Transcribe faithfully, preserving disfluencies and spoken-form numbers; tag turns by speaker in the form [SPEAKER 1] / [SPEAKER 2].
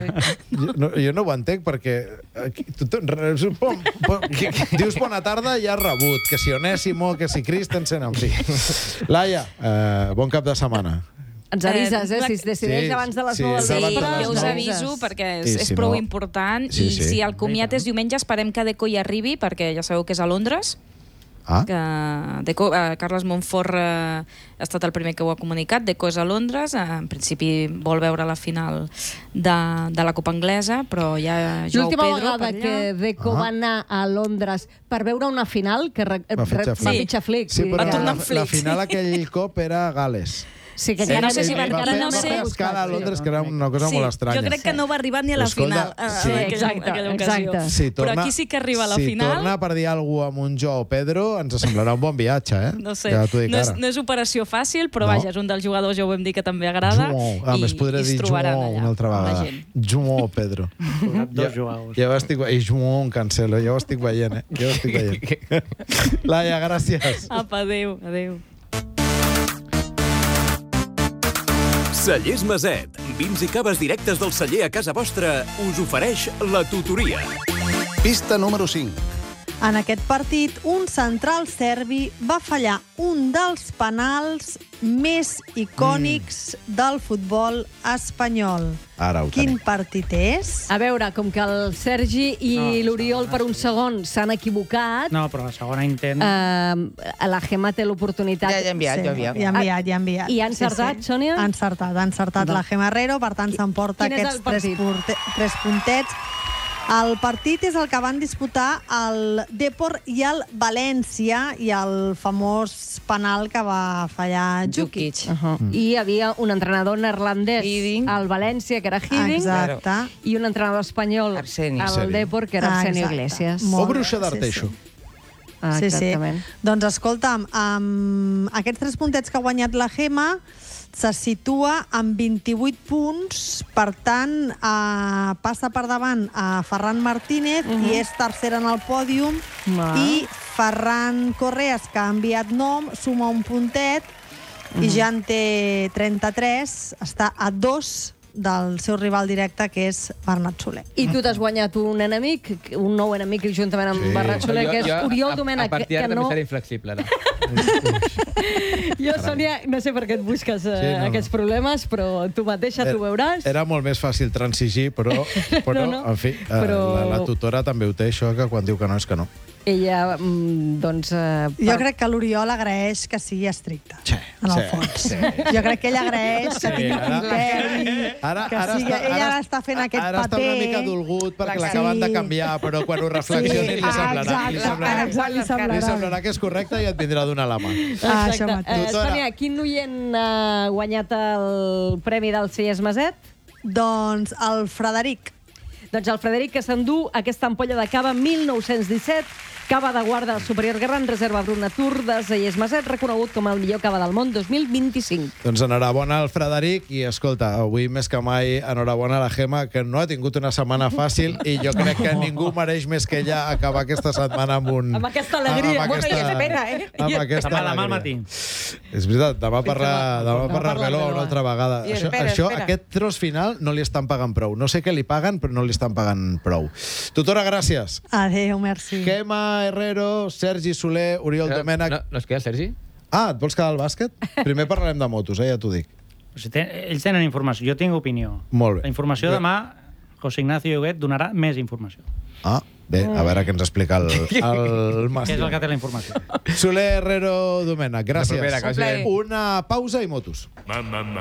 [SPEAKER 1] Jo no, jo no ho entenc, perquè... Aquí, tu, tu, pom, pom, dius bona tarda i has rebut. Que si Onésimo, que si Christensen, en fi. Laia, eh, bon cap de setmana.
[SPEAKER 2] Ens avises, eh? Si es decideix
[SPEAKER 1] Sí,
[SPEAKER 2] abans de les
[SPEAKER 1] sí,
[SPEAKER 2] nou del
[SPEAKER 1] sí,
[SPEAKER 2] vespre.
[SPEAKER 1] abans de les
[SPEAKER 3] Jo us
[SPEAKER 1] nou.
[SPEAKER 3] aviso perquè és,
[SPEAKER 1] I
[SPEAKER 3] és
[SPEAKER 1] si
[SPEAKER 3] prou
[SPEAKER 1] no-
[SPEAKER 3] important.
[SPEAKER 1] Sí,
[SPEAKER 3] I
[SPEAKER 1] sí.
[SPEAKER 3] si el comiat és diumenge, esperem que Deco hi arribi, perquè ja sabeu que és a Londres.
[SPEAKER 1] Ah?
[SPEAKER 3] Que Deco, eh, Carles Montfort eh, ha estat el primer que ho ha comunicat. Deco és a Londres, eh, en principi vol veure la final de, de la Copa Anglesa, però ja Joao
[SPEAKER 2] L'última
[SPEAKER 3] Pedro
[SPEAKER 2] vegada
[SPEAKER 3] per allà.
[SPEAKER 2] que Deco
[SPEAKER 1] Ah.
[SPEAKER 2] va anar a Londres per veure una final, que re,
[SPEAKER 1] Va fitxar
[SPEAKER 2] re, va
[SPEAKER 1] Flick.
[SPEAKER 2] fitxar Flick.
[SPEAKER 1] Sí,
[SPEAKER 2] vull
[SPEAKER 1] però
[SPEAKER 2] dir
[SPEAKER 3] Va tornar
[SPEAKER 1] la,
[SPEAKER 3] amb Flick,
[SPEAKER 1] la final aquell cop era a Gales.
[SPEAKER 2] Sí, que
[SPEAKER 3] Sí,
[SPEAKER 2] encara
[SPEAKER 3] no sé si
[SPEAKER 2] més-
[SPEAKER 3] va-
[SPEAKER 2] encara
[SPEAKER 3] encara no
[SPEAKER 2] més
[SPEAKER 3] sé.
[SPEAKER 2] rebuscat,
[SPEAKER 1] escala a
[SPEAKER 2] sí.
[SPEAKER 1] Londres, que era una cosa
[SPEAKER 3] Sí,
[SPEAKER 1] molt estranya.
[SPEAKER 3] jo crec que no va arribar ni a la
[SPEAKER 1] Escolta,
[SPEAKER 3] final eh,
[SPEAKER 1] sí.
[SPEAKER 3] en aquella,
[SPEAKER 2] Exacte,
[SPEAKER 3] aquella ocasió.
[SPEAKER 2] exacte.
[SPEAKER 1] Si torna,
[SPEAKER 3] Però aquí sí que arriba a la
[SPEAKER 1] si
[SPEAKER 3] final.
[SPEAKER 1] Si torna per dir alguna cosa amb un Joao Pedro, ens semblarà un bon viatge, eh?
[SPEAKER 3] No sé,
[SPEAKER 1] Ja t'ho dic
[SPEAKER 3] no és,
[SPEAKER 1] ara.
[SPEAKER 3] no és operació fàcil, però
[SPEAKER 1] No.
[SPEAKER 3] vaja, és un dels jugadors, ja ho vam dir, que també agrada.
[SPEAKER 1] Joao. A
[SPEAKER 3] i,
[SPEAKER 1] més, podré
[SPEAKER 3] i es
[SPEAKER 1] dir
[SPEAKER 3] trobaran
[SPEAKER 1] Joao
[SPEAKER 3] allà,
[SPEAKER 1] una altra
[SPEAKER 3] amb la
[SPEAKER 1] vegada.
[SPEAKER 3] gent.
[SPEAKER 1] Joao Pedro.
[SPEAKER 4] Dos Joaos.
[SPEAKER 1] Ja ho estic... I Joao Cancelo, ja ho estic veient, eh? Ja ho estic veient. Laia, gràcies.
[SPEAKER 3] Apa, adéu, adéu.
[SPEAKER 5] Cellers Maset, vins i caves directes del celler a casa vostra, us ofereix la tutoria.
[SPEAKER 6] Pista número cinc.
[SPEAKER 7] En aquest partit, un central serbi va fallar un dels penals més icònics mm. del futbol espanyol.
[SPEAKER 1] Ara ho
[SPEAKER 7] Quin
[SPEAKER 1] tenim.
[SPEAKER 7] partit és?
[SPEAKER 2] A veure, com que el Sergi i
[SPEAKER 4] No,
[SPEAKER 2] l'Oriol
[SPEAKER 4] segona,
[SPEAKER 2] per un
[SPEAKER 4] sí.
[SPEAKER 2] segon s'han equivocat,
[SPEAKER 4] No, però la segona intent...
[SPEAKER 2] eh, la Gemma té l'oportunitat...
[SPEAKER 8] Ja, ja he enviat, ja he enviat.
[SPEAKER 7] Ja ha enviat, ja ha enviat.
[SPEAKER 2] I ha encertat, Sònia?
[SPEAKER 7] Ha encertat, ha encertat
[SPEAKER 2] Va.
[SPEAKER 7] la Gemma Herrero, per tant s'emporta
[SPEAKER 2] Quin és
[SPEAKER 7] aquests
[SPEAKER 2] el
[SPEAKER 7] tres,
[SPEAKER 2] partit?
[SPEAKER 7] porte, tres puntets. El partit és el que van disputar el Depor i el València i el famós penal que va fallar Djukic.
[SPEAKER 2] Uh -huh. mm. I hi havia un entrenador neerlandès
[SPEAKER 8] Hiddink.
[SPEAKER 2] al València, que era Hiddink,
[SPEAKER 7] Exacte.
[SPEAKER 2] i un entrenador espanyol
[SPEAKER 8] Arseni.
[SPEAKER 2] al
[SPEAKER 1] Arseni.
[SPEAKER 2] Depor, que era
[SPEAKER 7] Ah,
[SPEAKER 2] Arsenio
[SPEAKER 7] exacte.
[SPEAKER 2] Iglesias.
[SPEAKER 7] Molt
[SPEAKER 1] O Bruixa
[SPEAKER 7] bé, sí,
[SPEAKER 1] d'Arteixo.
[SPEAKER 7] sí.
[SPEAKER 2] Ah,
[SPEAKER 7] Sí, sí.
[SPEAKER 2] exactament.
[SPEAKER 7] Doncs escolta'm, amb aquests tres puntets que ha guanyat la Gemma, se situa amb vint-i-vuit punts, per tant, eh, passa per davant a Ferran Martínez uh -huh. i és tercera en el pòdium,
[SPEAKER 2] Va.
[SPEAKER 7] i Ferran Correas, que ha enviat nom, suma un puntet, uh -huh. i ja en té trenta-tres, està a dos del seu rival directe, que és Bernat Soler.
[SPEAKER 2] I tu t'has guanyat un enemic, un nou enemic, juntament amb
[SPEAKER 1] Sí.
[SPEAKER 2] Bernat Soler, que és Oriol Domènech,
[SPEAKER 9] A partir
[SPEAKER 2] que,
[SPEAKER 9] d'ara
[SPEAKER 2] que
[SPEAKER 9] també
[SPEAKER 2] no...
[SPEAKER 9] seré inflexible, ara.
[SPEAKER 2] Jo, Sònia, no sé per què et busques eh,
[SPEAKER 1] Sí, no, no.
[SPEAKER 2] aquests problemes, però tu mateixa t'ho veuràs.
[SPEAKER 1] Era molt més fàcil transigir, però, però
[SPEAKER 2] No, no.
[SPEAKER 1] en fi, eh,
[SPEAKER 2] Però-
[SPEAKER 1] la, la tutora també ho té, això, que quan diu que no és que no.
[SPEAKER 2] Ella, mm, doncs... Eh,
[SPEAKER 7] Jo crec que l'Oriol agraeix que sigui estricte,
[SPEAKER 1] Sí,
[SPEAKER 7] en el
[SPEAKER 1] sí,
[SPEAKER 7] fons.
[SPEAKER 1] sí.
[SPEAKER 7] Jo crec que ell agraeix que
[SPEAKER 1] Sí,
[SPEAKER 7] tingui
[SPEAKER 1] ara-
[SPEAKER 7] criteri,
[SPEAKER 1] Ara,
[SPEAKER 7] que
[SPEAKER 1] ara
[SPEAKER 7] sigui...
[SPEAKER 1] està,
[SPEAKER 7] Ell ara està fent aquest
[SPEAKER 1] ara
[SPEAKER 7] paper...
[SPEAKER 1] està una mica dolgut perquè
[SPEAKER 7] Sí.
[SPEAKER 1] l'acaben de canviar, però quan ho reflexioni li
[SPEAKER 7] Ah,
[SPEAKER 1] semblarà, li
[SPEAKER 7] exacte,
[SPEAKER 1] semblarà,
[SPEAKER 7] exacte, li
[SPEAKER 1] li
[SPEAKER 7] semblarà.
[SPEAKER 1] semblarà que és correcte i et vindrà a donar la mà.
[SPEAKER 7] Ah,
[SPEAKER 2] Exacte.
[SPEAKER 7] això mateix.
[SPEAKER 2] Eh,
[SPEAKER 1] Tutora.
[SPEAKER 2] Sònia, quin oient ha guanyat el premi del Cellers Maset?
[SPEAKER 7] Doncs el Frederic.
[SPEAKER 2] Doncs el Frederic, que s'endú aquesta ampolla de cava mil nou-cents disset, cava de guarda superior gran, reserva Bruna Tour de Cellers Maset, reconegut com el millor cava del món dos mil vint-i-cinc.
[SPEAKER 1] Doncs enhorabona al Frederic i, escolta, avui més que mai enhorabona a la Gemma, que no ha tingut una setmana fàcil i jo crec que ningú mereix més que ella acabar aquesta setmana amb un...
[SPEAKER 2] Amb aquesta alegria.
[SPEAKER 1] Amb
[SPEAKER 8] Bueno, i espera, eh?
[SPEAKER 1] Amb aquesta
[SPEAKER 4] Demà, demà al
[SPEAKER 1] alegria.
[SPEAKER 4] matí.
[SPEAKER 1] És veritat, demà parlar, demà
[SPEAKER 2] demà
[SPEAKER 1] parlar
[SPEAKER 2] parlar-ne
[SPEAKER 1] una altra vegada.
[SPEAKER 8] I
[SPEAKER 1] Això,
[SPEAKER 8] espera,
[SPEAKER 1] això
[SPEAKER 8] espera.
[SPEAKER 1] aquest tros final no li estan pagant prou. No sé què li paguen, però no li estan pagant prou. Tutora, gràcies.
[SPEAKER 7] Adéu, merci.
[SPEAKER 1] Gemma Herrero, Sergi Soler, Oriol Domènech...
[SPEAKER 9] No, no es queda el Sergi?
[SPEAKER 1] Ah, et vols quedar al bàsquet? Primer parlarem de motos, eh, ja t'ho dic.
[SPEAKER 4] O sigui, ten, ells tenen informació, jo tinc opinió.
[SPEAKER 1] Molt bé.
[SPEAKER 4] La informació
[SPEAKER 1] Bé.
[SPEAKER 4] demà, José Ignacio Huguet donarà més informació.
[SPEAKER 1] Ah, bé, a veure què ens explica el, el
[SPEAKER 4] Que és
[SPEAKER 1] màster.
[SPEAKER 4] el que té la informació.
[SPEAKER 1] Soler, Herrero, Domènech, gràcies.
[SPEAKER 9] La propera, que vagi bé.
[SPEAKER 1] Una pausa i motos.